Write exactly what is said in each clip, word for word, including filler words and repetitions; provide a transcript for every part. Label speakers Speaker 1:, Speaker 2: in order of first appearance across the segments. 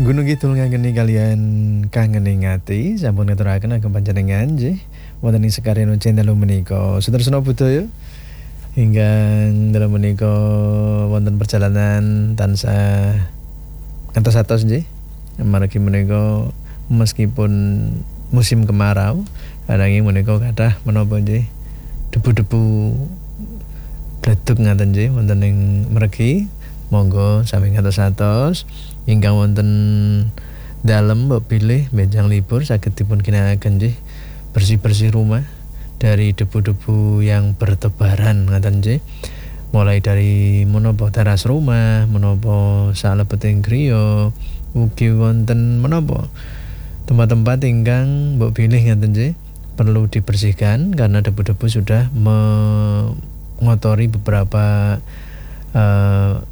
Speaker 1: Gunung Kidul ngangeni kalian kangening ati sampun ngaturaken ageng panjenengan nggih wonten ing sekaryan channel menika. Sedersana budaya hingga dalam menika wonten perjalanan tansah ngantos atos nggih. Amargi menika meskipun musim kemarau ananging menika kathah menapa nggih debu-debu gledug ngaten nggih wonten ing mregi. Monggo sami ngantos atos ingkang wonten dalem mbok pilih benjang libur saged dipun ginakaken nggih bersih-bersih rumah dari debu-debu yang bertebaran ngaten nggih. Mulai dari menapa teras rumah, menapa salebeting griya, ugi wonten menapa tempat-tempat ingkang mbok pilih ngaten nggih perlu dibersihkan karena debu-debu sudah mengotori beberapa uh,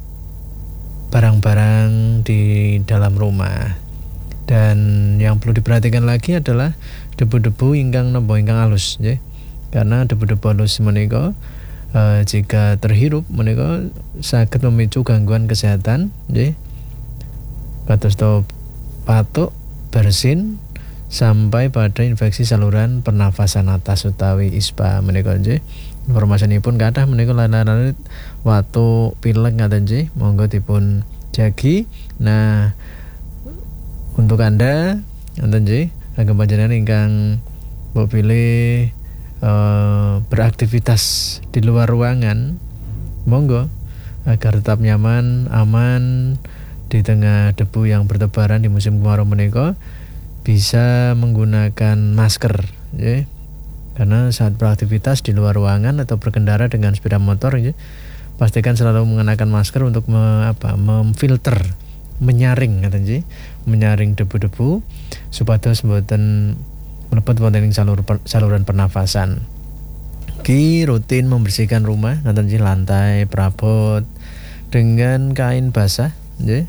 Speaker 1: barang-barang di dalam rumah. Dan yang perlu diperhatikan lagi adalah debu-debu ingkang napa ingkang alus nggih. Karena debu-debu alus menika uh, jika terhirup menika saged memicu gangguan kesehatan nggih. Kados to batuk, bersin sampai pada infeksi saluran pernafasan atas utawi I S P A menika nggih. Informasinipun kathah menika lan-lan watu pilek ngaten nggih, monggo dipun jagi. Nah, untuk Anda ngaten nggih, ageng panjenengan ingkang mbok pilih uh, beraktivitas di luar ruangan, monggo agar tetap nyaman, aman di tengah debu yang bertebaran di musim kemarau menika bisa menggunakan masker nggih. Karena saat beraktivitas di luar ruangan atau berkendara dengan sepeda motor ya, pastikan selalu mengenakan masker untuk me, apa, memfilter, menyaring ngaten nggih, menyaring debu-debu supados mboten mlebet wonten ing salur, saluran pernafasan. Ki rutin membersihkan rumah ngaten nggih, lantai, perabot dengan kain basah nggih.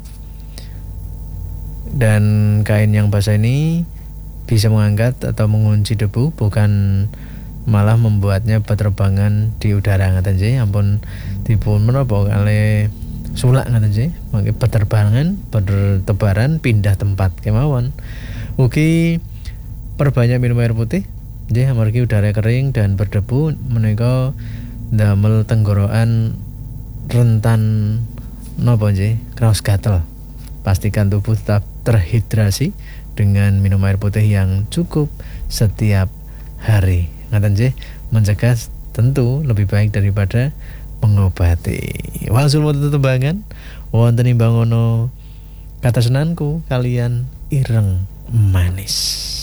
Speaker 1: Dan kain yang basah ini bisa mengangkat atau mengunci debu, bukan malah membuatnya berterbangan di udara ngaten nggih. Ampun dipun menapa kalih sulak ngaten nggih, mangke berterbangan, bertebaran pindah tempat kemawon. Ugi perbanyak minum air putih nggih, amargi udara kering dan berdebu menika ndamel tenggorokan rentan napa nggih, kraos gatel. Pastikan tubuh tetap terhidrasi dengan minum air putih yang cukup setiap hari. Ngaten nggih, mencegah tentu lebih baik daripada mengobati. Wangsul wonten tetembangan wonten imbang ono kata senanku kalian ireng manis.